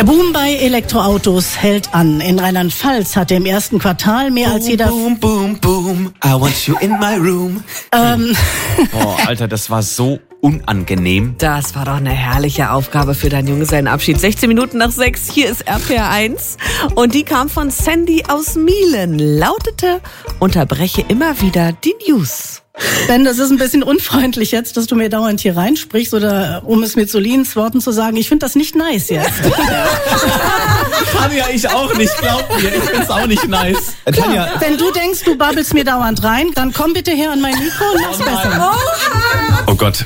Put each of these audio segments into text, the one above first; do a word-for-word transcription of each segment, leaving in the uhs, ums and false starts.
Boom bei Elektroautos hält an. In Rheinland-Pfalz hatte im ersten Quartal mehr als jeder... Boom, boom, boom, I want you in my room. Ähm. Boah, Alter, das war so unangenehm. Das war doch eine herrliche Aufgabe für deinen Junggesellenabschied. sechzehn Minuten nach sechs, hier ist R P R eins. Und die kam von Sandy aus Mielen. Lautete, unterbreche immer wieder die News. Ben, das ist ein bisschen unfreundlich jetzt, dass du mir dauernd hier reinsprichst oder um es mit Solins Worten zu sagen, ich finde das nicht nice jetzt. Kann ja ich auch nicht, glaub mir, ich find's auch nicht nice. Klar, Tanja, wenn du denkst, du babbelst mir dauernd rein, dann komm bitte her an mein Mikro und mach's besser. oh Gott.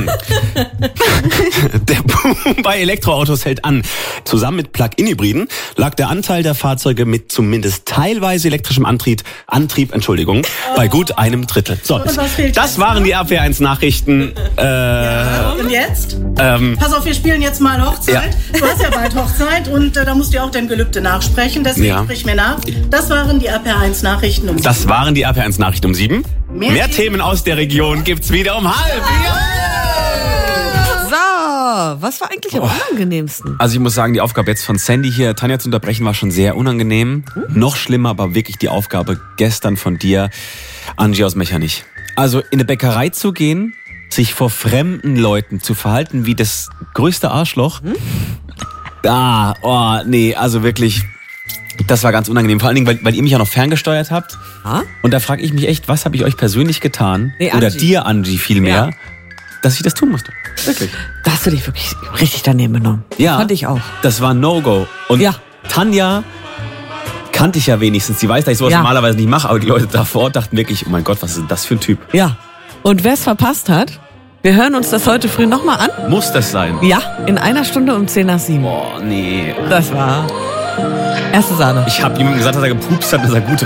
Der Boom bei Elektroautos hält an. Zusammen mit Plug-in-Hybriden lag der Anteil der Fahrzeuge mit zumindest teilweise elektrischem Antrieb, Antrieb, Entschuldigung, bei gut einem Drittel. So, das waren die R P R eins Nachrichten. Äh, Ja, und jetzt? Ähm, Pass auf, wir spielen jetzt mal Hochzeit. Ja. Du hast ja bald Hochzeit und äh, da musst du auch dein Gelübde nachsprechen. Deswegen Ja. sprich mir nach. Das waren die R P R eins Nachrichten um sieben. Das waren die R P R eins Nachrichten um sieben. Mehr Mehr, Themen- Themen aus der Region gibt's wieder um halb. So, was war eigentlich am unangenehmsten? Also ich muss sagen, die Aufgabe jetzt von Sandy hier, Tanja zu unterbrechen, war schon sehr unangenehm. Noch schlimmer, aber wirklich die Aufgabe gestern von dir, Angie aus Mechernich. Also in eine Bäckerei zu gehen, sich vor fremden Leuten zu verhalten wie das größte Arschloch. Hm? Ah, oh, nee, also wirklich, das war ganz unangenehm. Vor allen Dingen, weil, weil ihr mich ja noch ferngesteuert habt. Ah? Und da frage ich mich echt, was habe ich euch persönlich getan? Nee, Oder Angie. dir, Angie, vielmehr, Ja. dass ich das tun musste. Wirklich. Da hast du dich wirklich richtig daneben genommen. Ja. Fand ich auch. Das war ein No-Go. Und Ja. Tanja kannte ich ja wenigstens. Die weiß, dass ich sowas Ja. normalerweise nicht mache, aber die Leute da vor Ort dachten wirklich, oh mein Gott, was ist denn das für ein Typ? Ja. Und wer es verpasst hat, wir hören uns das heute früh nochmal an. Muss das sein? Ja, in einer Stunde um zehn nach sieben. Boah, nee. Das war erste Sahne. Ich habe jemandem gesagt, dass er gepupst hat, dass er gut